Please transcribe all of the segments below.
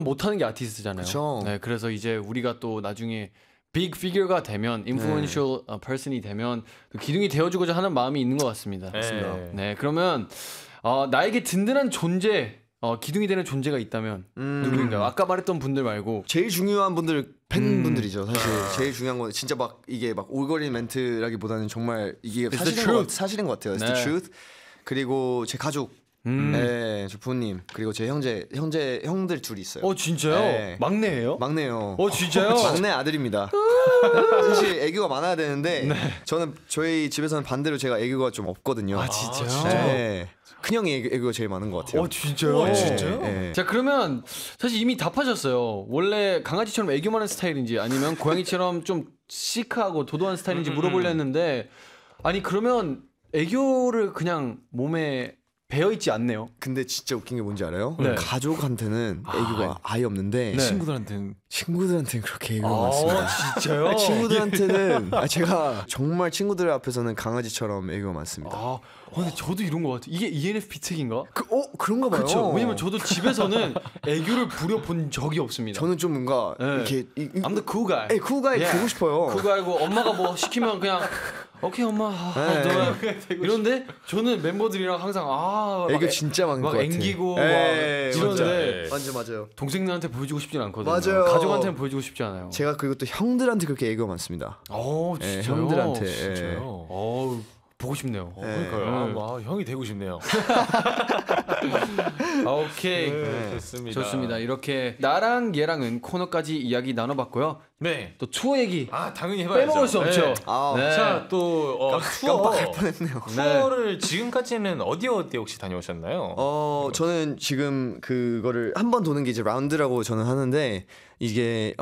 못하는 게 아티스트잖아요. 그쵸. 네, 그래서 이제 우리가 또 나중에 빅 피규어가 되면 influential person이 되면 또 기둥이 되어주고자 하는 마음이 있는 것 같습니다. 네. 네, 그러면 나에게 든든한 존재, 기둥이 되는 존재가 있다면 누구인가요? 아까 말했던 분들 말고 제일 중요한 분들 팬분들이죠. 사실 제일 중요한 건 진짜 막 이게 막 올거린 멘트라기보다는 정말 이게 사실인 것 같아요. It's the truth. 그리고 제 가족, 네, 저 부모님 그리고 제 형들 둘이 있어요. 진짜요? 네. 막내예요? 막내요. 진짜요? 막내 아들입니다. 사실 애교가 많아야 되는데 저는 저희 집에서는 반대로 제가 애교가 좀 없거든요. 진짜요? 네. 큰형이 애교가 제일 많은 것 같아요. 진짜요? 진짜요? 네. 자, 그러면 사실 이미 답하셨어요. 원래 강아지처럼 애교 많은 스타일인지 아니면 고양이처럼 좀 시크하고 도도한 스타일인지 물어보려 했는데 아니 그러면 애교를 그냥 몸에 배어있지 않네요. 근데 진짜 웃긴 게 뭔지 알아요? 네. 가족한테는 애교가 아예 없는데 친구들한테는 그렇게 애교가 많습니다. 진짜요? 친구들한테는 제가 정말 친구들 앞에서는 강아지처럼 애교가 많습니다. 근데 저도 이런 것 같아요. 이게 ENFP 특인가? 그런가 봐요. 그렇죠. 왜냐면 저도 집에서는 애교를 부려본 적이 없습니다. 저는 좀 뭔가 네. 이렇게 I'm the cool guy. cool guy 되고 싶어요. cool guy고 엄마가 뭐 시키면 그냥 오케이 엄마 너 이런데 저는 멤버들이랑 항상 애교 진짜 많은 것 막 같아요. 앵기고 막 에이, 이러는데 완전 맞아요. 동생들한테 보여주고 싶진 않거든요. 맞아요. 가족한테는 보여주고 싶지 않아요. 제가 그리고 또 형들한테 그렇게 애교가 많습니다. 진짜요? 형들한테. 진짜요? 보고 싶네요. 그러니까요. 형이 되고 싶네요. 오케이. 좋습니다. 좋습니다. 이렇게 나랑 얘랑은 코너까지 이야기 나눠봤고요. 네. 또 투어 얘기 당연히 해봐야죠. 빼먹을 수 없죠. 네. 자, 또 투어. 깜빡할 뻔했네요. 투어를 지금까지는 어디 혹시 다녀오셨나요? 저는 지금 그거를 한 번 도는 게 이제 라운드라고 저는 하는데 이게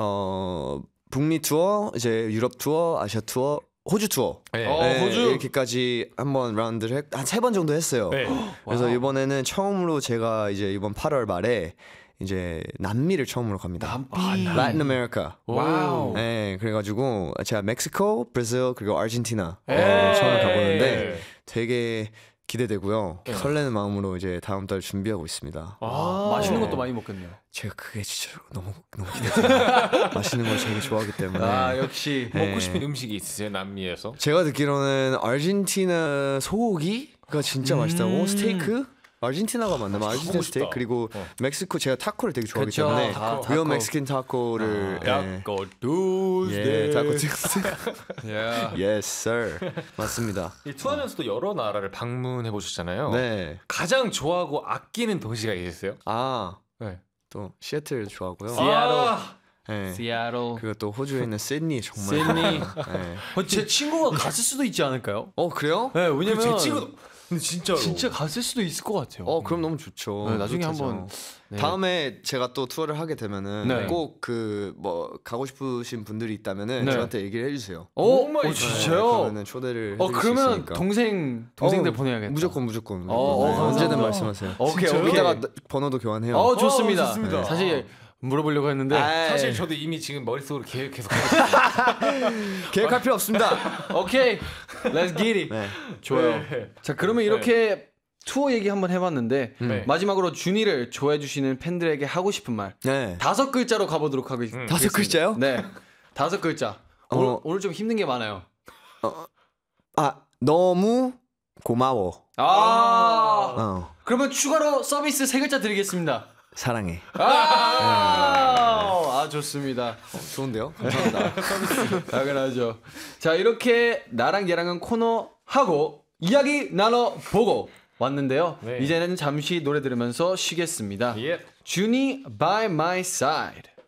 북미 투어, 이제 유럽 투어, 아시아 투어, 호주 투어. 네. 호주 이렇게까지 한번 라운드를 한 3번 정도 했어요. 네. 그래서 이번에는 처음으로 제가 이제 이번 8월 말에 이제 남미를 처음으로 갑니다. Latin America. 와우. 네, 그래가지고 제가 멕시코, 브라질 그리고 아르헨티나 처음 가보는데 되게 기대되고요. 설레는 마음으로 이제 다음 달 준비하고 있습니다. 맛있는 것도 많이 먹겠네요. 제가 그게 진짜 너무 기대돼요. 맛있는 걸 되게 좋아하기 때문에. 역시 먹고 싶은 음식이 있으세요? 남미에서? 제가 듣기로는 아르헨티나 소고기가 진짜 맛있다고. 스테이크? 아르헨티나가 맞나? 아르헨티나 스테이크. 그리고 멕시코 제가 타코를 되게 좋아하기 그쵸. 때문에 타코. 리얼 멕시칸 타코를 타코 투스데이. 타코 투스데이. Yeah. Yes, sir. 맞습니다. 투어하면서도 여러 나라를 방문해 보셨잖아요. 네. 가장 좋아하고 아끼는 도시가 있으세요? 네. 또 시애틀 좋아하고요. 네. 시애틀. 그리고 또 호주에 있는 시드니 정말. 시드니. 네. 제 친구가 갔을 수도 있지 않을까요? 그래요? 네, 왜냐면 제 친구도 근데 진짜로 진짜 갔을 수도 있을 것 같아요. 그럼 너무 좋죠. 네, 나중에 그렇죠. 한번 다음에 제가 또 투어를 하게 되면은 꼭 그 뭐 가고 싶으신 분들이 있다면은 저한테 얘기를 해주세요. 진짜요? 그러면은 초대를 해드릴 수 그러면 있으니까. 동생들 보내야겠다. 무조건. 언제든 말씀하세요. 오케이. 이따가 번호도 교환해요. 좋습니다. 좋습니다. 사실 물어보려고 했는데 사실 저도 이미 지금 머릿속으로 계속 하고 계획할 필요 없습니다. 오케이, let's get it. 네. 좋아요. 자, 그러면 이렇게 투어 얘기 한번 해봤는데 마지막으로 준이를 좋아해 주시는 팬들에게 하고 싶은 말 네. 5글자로 가보도록 하겠습니다. 5글자요? 네, 5글자. 오늘 좀 힘든 게 많아요. 너무 고마워. 그러면 추가로 서비스 3글자 드리겠습니다. 사랑해. 좋습니다. 좋은데요? 감사합니다. 당연하죠. 자, 이렇게 나랑 얘랑은 코너 하고 이야기 나눠보고 왔는데요. 이제는 잠시 노래 들으면서 쉬겠습니다. 준이 by my side.